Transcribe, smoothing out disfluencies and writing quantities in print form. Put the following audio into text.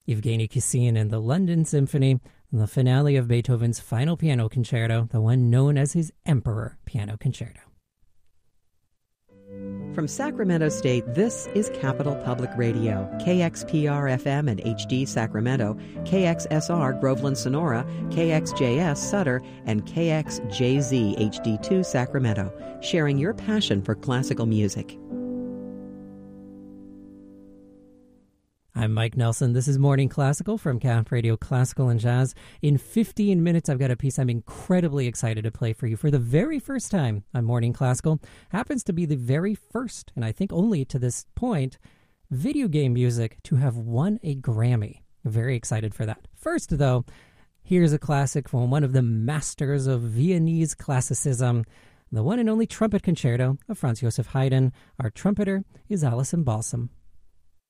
Evgeny Kissin and the London Symphony, and the finale of Beethoven's Final Piano Concerto, the one known as his Emperor Piano Concerto. From Sacramento State, this is Capital Public Radio, KXPR-FM and HD Sacramento, KXSR Groveland Sonora, KXJS Sutter, and KXJZ HD2 Sacramento, sharing your passion for classical music. I'm Mike Nelson. This is Morning Classical from Camp Radio Classical and Jazz. In 15 minutes, I've got a piece I'm incredibly excited to play for you for the very first time on Morning Classical. Happens to be the very first, and I think only to this point, video game music to have won a Grammy. Very excited for that. First, though, here's a classic from one of the masters of Viennese classicism, the one and only trumpet concerto of Franz Joseph Haydn. Our trumpeter is Alison Balsam.